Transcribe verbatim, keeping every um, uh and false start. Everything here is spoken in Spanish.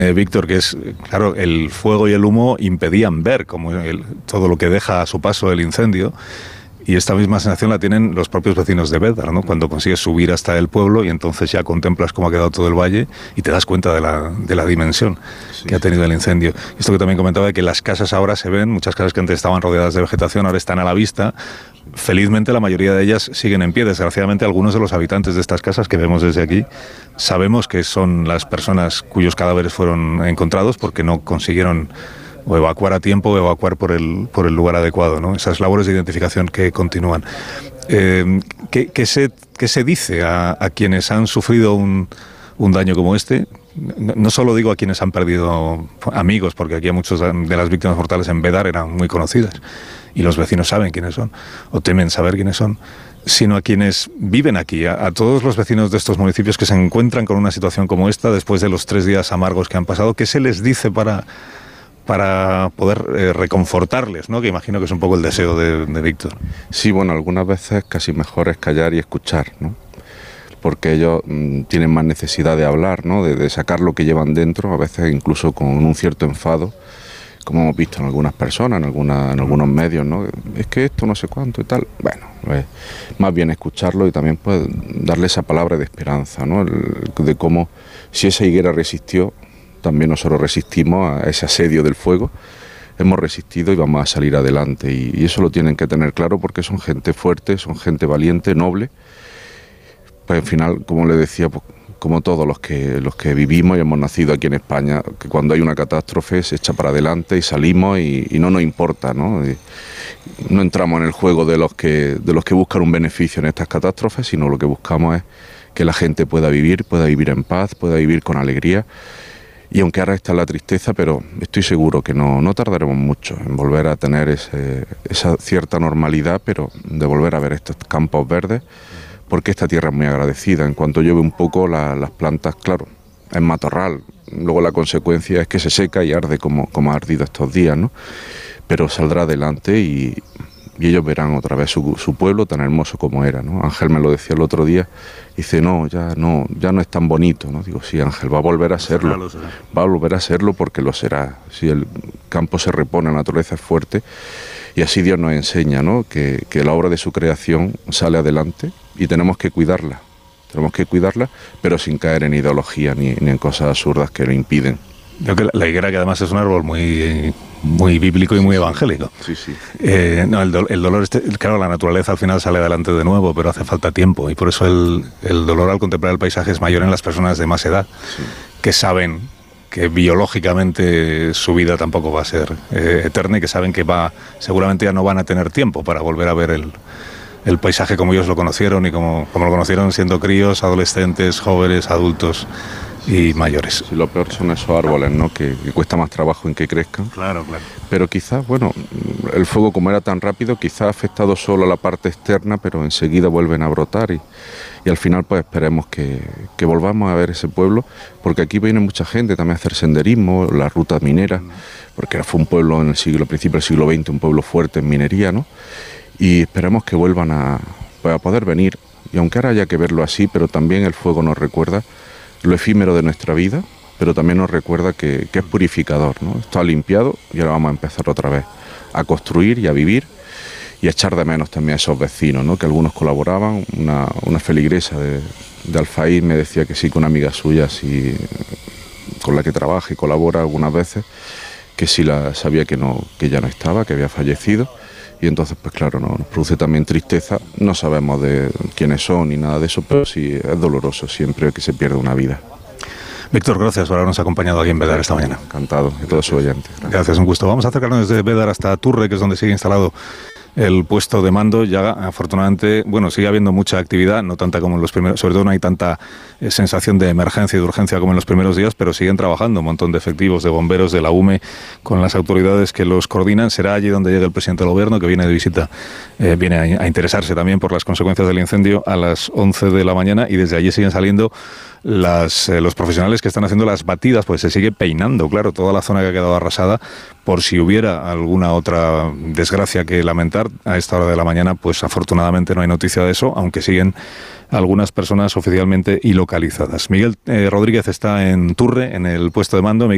Eh, Víctor, que es, claro, el fuego y el humo impedían ver como el, todo lo que deja a su paso el incendio. Y esta misma sensación la tienen los propios vecinos de Bédar, ¿no? Cuando consigues subir hasta el pueblo y entonces ya contemplas cómo ha quedado todo el valle y te das cuenta de la, de la dimensión sí, que ha tenido el incendio. Esto que también comentaba de que las casas ahora se ven, muchas casas que antes estaban rodeadas de vegetación ahora están a la vista. Felizmente la mayoría de ellas siguen en pie. Desgraciadamente algunos de los habitantes de estas casas que vemos desde aquí sabemos que son las personas cuyos cadáveres fueron encontrados porque no consiguieron o evacuar a tiempo o evacuar por el, por el lugar adecuado, ¿no? Esas labores de identificación que continúan. Eh, ¿qué, qué, se, ¿Qué se dice a, a quienes han sufrido un, un daño como este? No, no solo digo a quienes han perdido amigos, porque aquí a muchos de las víctimas mortales en Bédar eran muy conocidas y los vecinos saben quiénes son o temen saber quiénes son, sino a quienes viven aquí, a, a todos los vecinos de estos municipios que se encuentran con una situación como esta después de los tres días amargos que han pasado. ¿Qué se les dice para... para poder eh, reconfortarles, ¿no? Que imagino que es un poco el deseo de, de Víctor. Sí, bueno, algunas veces casi mejor es callar y escuchar, ¿no? Porque ellos mmm, tienen más necesidad de hablar, ¿no? De, de sacar lo que llevan dentro, a veces incluso con un cierto enfado, como hemos visto en algunas personas, en, alguna, en algunos medios, ¿no? Es que esto no sé cuánto y tal. Bueno, pues, más bien escucharlo y también pues darle esa palabra de esperanza, ¿no? El, de cómo si esa higuera resistió, también nosotros resistimos a ese asedio del fuego, hemos resistido y vamos a salir adelante. Y, y eso lo tienen que tener claro porque son gente fuerte, son gente valiente, noble. Pues al final, como le decía, pues, como todos los que, los que vivimos y hemos nacido aquí en España, que cuando hay una catástrofe se echa para adelante y salimos y, y no nos importa, ¿no? Y no entramos en el juego de los, que, de los que buscan un beneficio en estas catástrofes, sino lo que buscamos es que la gente pueda vivir, pueda vivir en paz, pueda vivir con alegría. Y aunque ahora está la tristeza, pero estoy seguro que no, no tardaremos mucho en volver a tener ese, esa cierta normalidad, pero de volver a ver estos campos verdes, porque esta tierra es muy agradecida. En cuanto llueve un poco, la, las plantas, claro, es matorral. Luego la consecuencia es que se seca y arde como, como ha ardido estos días, ¿no? Pero saldrá adelante y, y ellos verán otra vez su, su pueblo tan hermoso como era, ¿no? Ángel me lo decía el otro día. Dice, no, ya no, ya no es tan bonito, ¿no? Digo, sí, Ángel, va a volver a serlo, lo será, lo será. va a volver a serlo porque lo será. Si el campo se repone, la naturaleza es fuerte, y así Dios nos enseña, ¿no? Que, que la obra de su creación sale adelante y tenemos que cuidarla, tenemos que cuidarla, pero sin caer en ideología ni, ni en cosas absurdas que lo impiden. Yo creo que la higuera, que además es un árbol muy, muy bíblico y muy evangélico. Sí, sí. Eh, no, el, do, el dolor, este, claro, la naturaleza al final sale adelante de nuevo, pero hace falta tiempo. Y por eso el, el dolor al contemplar el paisaje es mayor en las personas de más edad, sí, que saben que biológicamente su vida tampoco va a ser eh, eterna y que saben que va, seguramente ya no van a tener tiempo para volver a ver el, el paisaje como ellos lo conocieron y como, como lo conocieron siendo críos, adolescentes, jóvenes, adultos y mayores. Sí, lo peor son esos árboles, ¿no? Que, que cuesta más trabajo en que crezcan. Claro, claro. Pero quizás, bueno, el fuego como era tan rápido, quizás ha afectado solo a la parte externa, pero enseguida vuelven a brotar y, y al final pues esperemos que, que volvamos a ver ese pueblo, porque aquí viene mucha gente también a hacer senderismo, la ruta minera, porque fue un pueblo en el siglo, principio del siglo veinte, un pueblo fuerte en minería, ¿no? Y esperemos que vuelvan a, pues, a poder venir, y aunque ahora haya que verlo así, pero también el fuego nos recuerda lo efímero de nuestra vida, pero también nos recuerda que, que es purificador, ¿no? Está limpiado y ahora vamos a empezar otra vez a construir y a vivir y a echar de menos también a esos vecinos, ¿no? Que algunos colaboraban. Una, una feligresa de, de Alfaís me decía que sí, que una amiga suya sí, con la que trabaja y colabora algunas veces, que sí la sabía que, no, que ya no estaba, que había fallecido. Y entonces, pues claro, no, nos produce también tristeza. No sabemos de quiénes son ni nada de eso, pero sí es doloroso siempre que se pierde una vida. Víctor, gracias por habernos acompañado aquí en Bédar esta mañana. Encantado, y todos sus oyentes. Gracias. Gracias, un gusto. Vamos a acercarnos desde Bédar hasta Turre, que es donde sigue instalado el puesto de mando. Ya afortunadamente, bueno, sigue habiendo mucha actividad, no tanta como en los primeros, sobre todo no hay tanta eh, sensación de emergencia y de urgencia como en los primeros días, pero siguen trabajando un montón de efectivos, de bomberos, de la U M E, con las autoridades que los coordinan. Será allí donde llegue el presidente del gobierno, que viene de visita, eh, viene a, a interesarse también por las consecuencias del incendio a las once de la mañana, y desde allí siguen saliendo las, eh, los profesionales que están haciendo las batidas, pues se sigue peinando, claro, toda la zona que ha quedado arrasada, por si hubiera alguna otra desgracia que lamentar. A esta hora de la mañana, pues afortunadamente no hay noticia de eso, aunque siguen algunas personas oficialmente ilocalizadas. Miguel eh, Rodríguez está en Turre, en el puesto de mando. Miguel